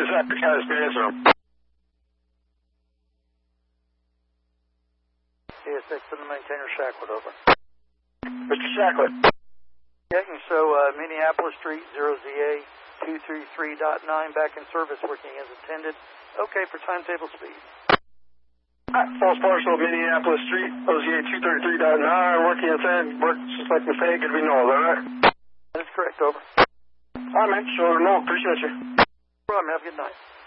that? The cat experience room. CSX to the maintainer Shacklet, over. Mr. Shacklet. Yeah, and so Minneapolis Street, 0ZA 233.9, back in service, working as intended. Okay for timetable speed. False Parcel, Minneapolis Street, OZA 233.9, working intended, works just like we say, good we know, is that right? That is correct, over. All right, man, sure, no, appreciate you. No problem, have a good night.